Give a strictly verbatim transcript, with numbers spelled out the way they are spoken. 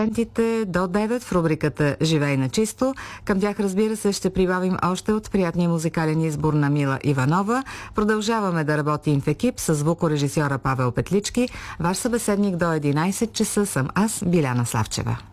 асистентите до девет в рубриката Живей на чисто. Към тях, разбира се, ще прибавим още от приятния музикален избор на Мила Иванова. Продължаваме да работим в екип с звукорежисьора Павел Петлички. Ваш събеседник до единайсет часа съм аз, Биляна Славчева.